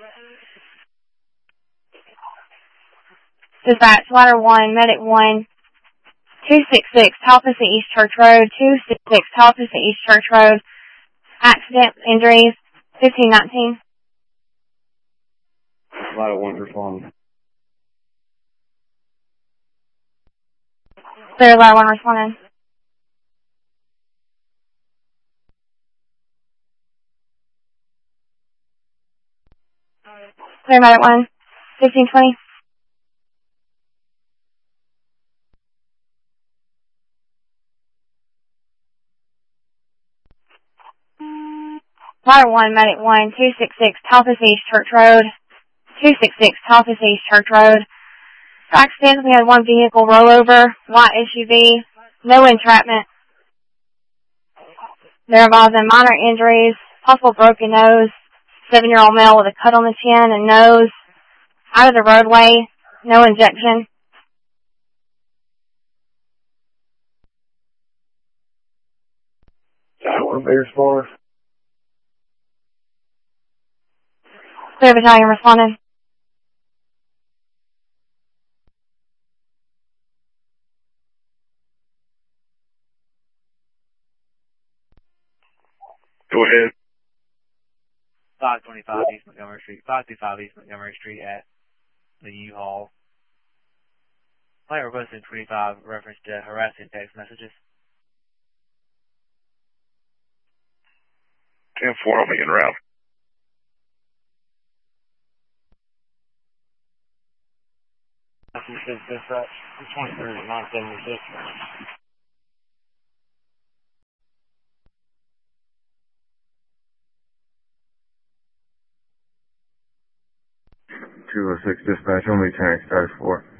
Dispatch, Ladder 1, Medic 1, 266, Tulsa East Church Road, 266, Tulsa East Church Road. Accident, injuries, 1519. Ladder 1 responding. Clear, Ladder 1 responding. Clear, Medic 1, 1520. Ladder 1, Medic 1, 266, Tulsa East Church Road, 266, Tulsa East Church Road. Accident, we had one vehicle rollover, white SUV, no entrapment. There involved in minor injuries, possible broken nose, 7-year-old male with a cut on the chin and nose, out of the roadway, no injection. Ladder 1 responding. Clear, battalion responding. Go ahead. 525 East Montgomery Street, 525 East Montgomery Street at the U-Haul. Play requested 25 reference to harassing text messages. 10-4, I'm being route. Dispatch, 23, 976. 206 dispatch, only tank, status 4.